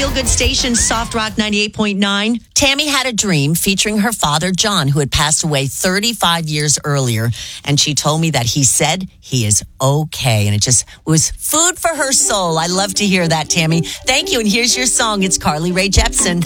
feel-good station, Soft Rock 98.9. Tammy had a dream featuring her father, John, who had passed away 35 years earlier. And she told me that he said he is okay. And it just was food for her soul. I love to hear that, Tammy. Thank you. And here's your song. It's Carly Rae Jepsen.